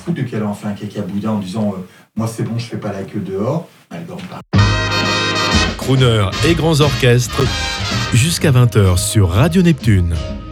foutre de qu'elle en fait un caca boudin en disant moi c'est bon, je fais pas la queue dehors. Elle dort pas. Crooner et grands orchestres, jusqu'à 20h sur Radio Neptune.